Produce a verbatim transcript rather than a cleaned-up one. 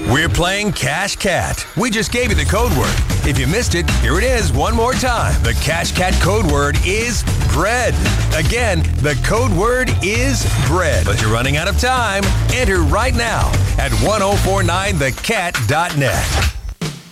We're playing Cash Cat. We just gave you the code word. If you missed it, here it is one more time. The Cash Cat code word is bread. Again, the code word is bread. But you're running out of time. Enter right now at ten forty-nine the cat dot net.